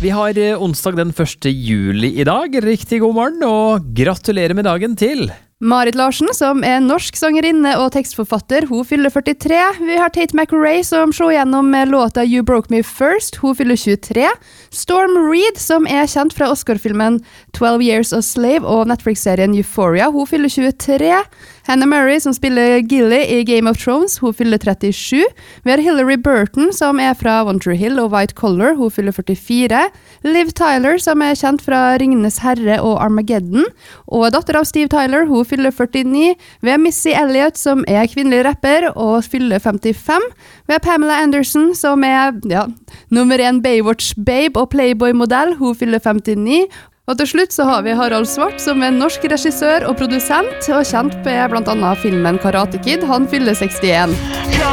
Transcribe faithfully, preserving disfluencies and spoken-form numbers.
Vi har eh, onsdag den første juli i dag. Riktig god morgen, og gratulerer med dagen til Marit Larsen, som er norsk sangerinne og tekstforfatter. Hun fyller førtitre. Vi har Tate McRae, som slår gjennom med låta You Broke Me First. Hun fyller tjuetre. Storm Reid, som er kjent fra Oscar-filmen twelve Years a Slave og Netflix-serien Euphoria. Hun fyller tjuetre. Hannah Murray, som spiller Gilly i Game of Thrones. Hun fyller trettisju. Vi har Hilary Burton, som er fra One Tree Hill og White Collar. Hun fyller førtifire. Liv Tyler, som er kjent fra Ringenes Herre og Armageddon. Og datter av Steve Tyler, hun fyller førtini. Vi har Missy Elliott, som er kvinnelig rapper og fyller femtifem. Vi har Pamela Anderson, som er ja, nummer en Baywatch-babe og Playboy-modell. Hun fyller femtini. Og til slutt så har vi Harald Svart, som er norsk regissør og produsent, og kjent på blant annet filmen Karate Kid. Han fyller sekstien.